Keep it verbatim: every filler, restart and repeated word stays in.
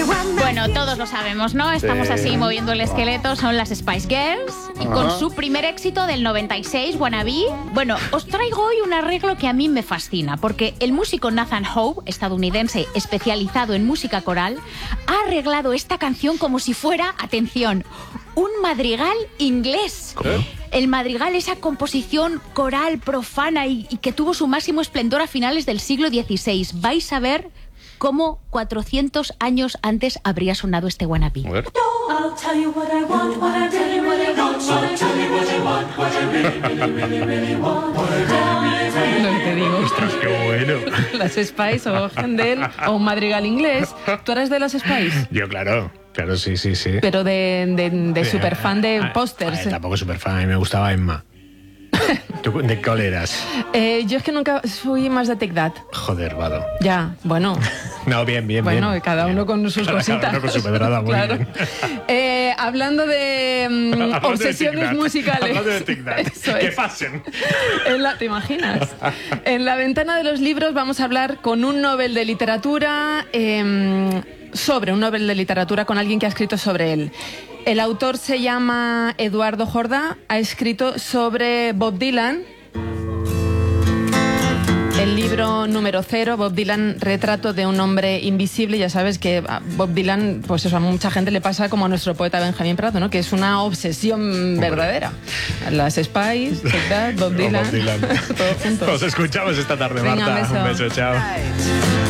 Bueno, todos lo sabemos, ¿no? Estamos Sí. así moviendo el esqueleto, son las Spice Girls. Y con Ajá. su primer éxito del noventa y seis, Wannabe, bueno, os traigo hoy un arreglo que a mí me fascina, porque el músico Nathan Howe, estadounidense especializado en música coral, ha arreglado esta canción como si fuera, atención, un madrigal inglés. ¿Eh? El madrigal, esa composición coral profana y, y que tuvo su máximo esplendor a finales del siglo dieciséis. Vais a ver cómo cuatrocientos años antes habría sonado este Wannabe. A ver. I'll tell you what I want, what I really, really want, what I tell you what I want, what I really, really, really, really want, what I really, really, Lo que te digo. Ostras, qué bueno. Las Spice o Händel o un madrigal inglés. ¿Tú eres de las Spice? Yo, claro. Claro, sí, sí, sí. Pero de, de, de super fan de Ah, pósters. ah, Tampoco super fan, a mí me gustaba Emma. ¿Tú de cuál eras? Eh, yo es que nunca fui más de Take That. Joder, Vado. Ya, bueno. No, bien, bien, Bueno, bien. cada uno Bien. con sus Cada- cositas. Cada uno con su pedrada, muy Claro. bien. Eh, hablando de mm, Hablando de obsesiones Tic Tac. musicales. Hablando de Tic Tac. Eso ¿Qué es. pasen? En la, ¿Te imaginas? En la ventana de los libros vamos a hablar con un Nobel de literatura, eh, sobre un Nobel de literatura, con alguien que ha escrito sobre él. El autor se llama Eduardo Jordá, ha escrito sobre Bob Dylan. El libro número cero, Bob Dylan, retrato de un hombre invisible. Ya sabes que a Bob Dylan, pues eso, a mucha gente le pasa como a nuestro poeta Benjamín Prado, ¿no? Que es una obsesión verdadera. Las Spice, Take That, Bob No, Dylan, Bob Dylan. todo junto. Os escuchamos esta tarde, Venga, Marta. un beso. Un beso, chao.